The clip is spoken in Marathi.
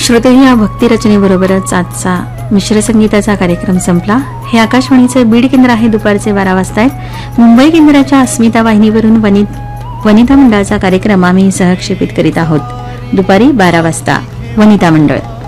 श्रोते, या भक्तिरचनेबरोबरच आजचा मिश्र संगीताचा कार्यक्रम संपला. हे आकाशवाणीचे बीड केंद्र आहे. दुपारचे 12 वाजता आहेत. मुंबई केंद्राच्या अस्मिता वाहिनीवरून वनिता मंडळाचा कार्यक्रम आम्ही सहक्षेपित करीत आहोत. दुपारी 12 वाजता वनिता मंडळ.